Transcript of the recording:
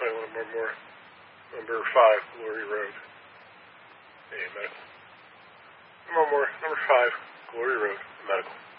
definitely one more. Number 5, Glory Road. Hey, medical. One more. Number 5, Glory Road, medical.